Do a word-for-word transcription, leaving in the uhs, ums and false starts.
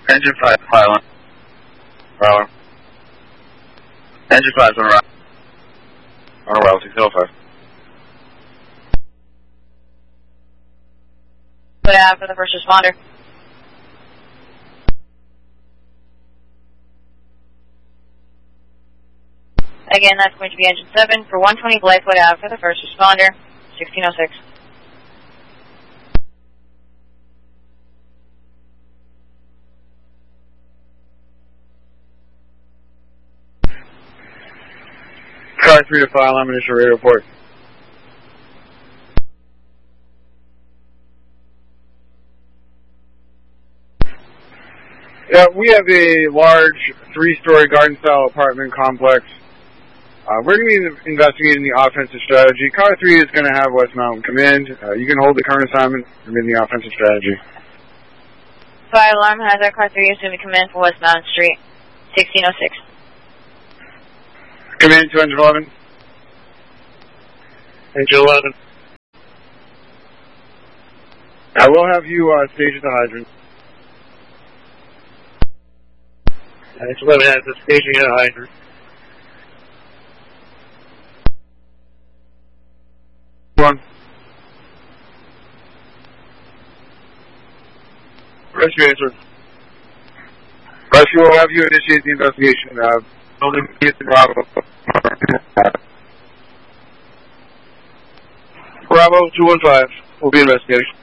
Engine five, fire alarm. Engine five, on a route. On a route, six oh five. Put out for the first responder. Again, that's going to be engine seven for one twenty Blythewood Ave for the first responder, sixteen oh six. Car three to file, I'm initial radio report. Yeah, we have a large three-story garden-style apartment complex. Uh, we're going to be investigating the offensive strategy. Car three is going to have West Mountain come in. Uh, you can hold the current assignment and begin the offensive strategy. Fire alarm has our car three is going to come in for West Mountain Street, sixteen oh six. Come in to engine eleven. Engine eleven. I will have you uh, stage at the hydrant. Engine eleven has the staging at the hydrant. One. Rescue answer. Rescue will have you initiate the investigation. Uh, building Bravo. Bravo two one five will be investigating.